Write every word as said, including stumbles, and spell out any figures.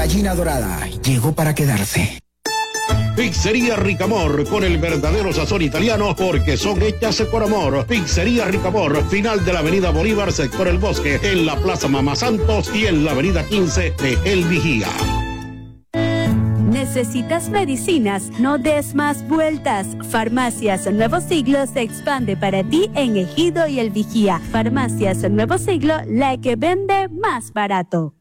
gallina dorada llegó para quedarse. Pizzería Ricamor, con el verdadero sazón italiano, porque son hechas por amor. Pizzería Ricamor, final de la avenida Bolívar, sector El Bosque, en la Plaza Mamá Santos y en la avenida quince de El Vigía. ¿Necesitas medicinas? No des más vueltas. Farmacias Nuevo Siglo se expande para ti en Ejido y El Vigía. Farmacias Nuevo Siglo, la que vende más barato.